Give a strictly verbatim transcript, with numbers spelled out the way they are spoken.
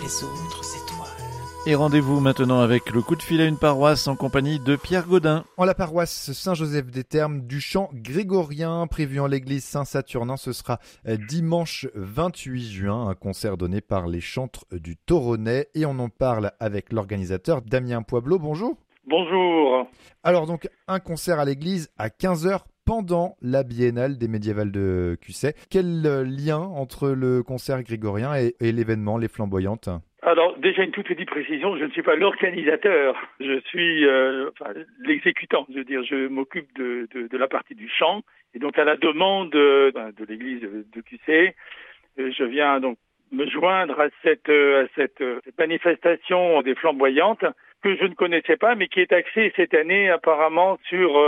les autres étoiles. Et rendez-vous maintenant avec le coup de fil à une paroisse en compagnie de Pierre Gaudin. En la paroisse Saint-Joseph-des-Thermes du chant grégorien prévu en l'église Saint-Saturnin, ce sera dimanche vingt-huit juin, un concert donné par les chantres du Toronnais et on en parle avec l'organisateur Damien Poiblot. Bonjour. Bonjour. Alors donc un concert à l'église à quinze heures pendant la biennale des médiévales de Cussey. Quel lien entre le concert grégorien et, et l'événement Les Flamboyantes ? Alors déjà une toute petite précision, je ne suis pas l'organisateur, je suis euh, enfin, l'exécutant, je veux dire, je m'occupe de, de, de la partie du chant et donc à la demande de, de l'église de Cussey, je viens donc me joindre à cette, à cette, cette manifestation des Flamboyantes que je ne connaissais pas mais qui est axée cette année apparemment sur